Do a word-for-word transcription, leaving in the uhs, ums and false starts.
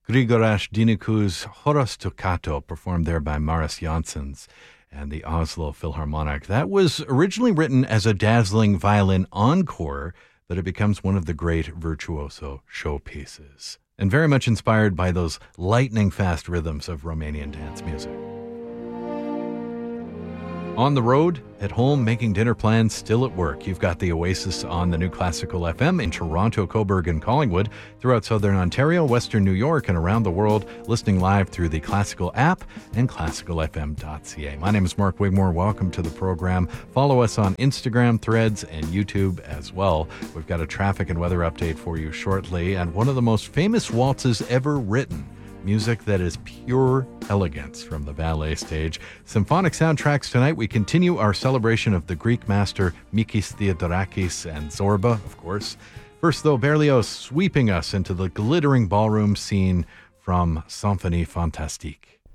Grigoras Diniku's Horos Toccata, performed there by Maris Janssens and the Oslo Philharmonic. That was originally written as a dazzling violin encore, but it becomes one of the great virtuoso showpieces, and very much inspired by those lightning-fast rhythms of Romanian dance music. On the road, at home, making dinner plans, still at work. You've got the Oasis on the New Classical F M in Toronto, Cobourg, and Collingwood, throughout Southern Ontario, Western New York, and around the world, listening live through the Classical app and classical f m dot c a. My name is Mark Wigmore. Welcome to the program. Follow us on Instagram, Threads, and YouTube as well. We've got a traffic and weather update for you shortly, and one of the most famous waltzes ever written. Music that is pure elegance from the ballet stage. Symphonic soundtracks tonight. We continue our celebration of the Greek master Mikis Theodorakis and Zorba, of course. First, though, Berlioz sweeping us into the glittering ballroom scene from Symphonie Fantastique.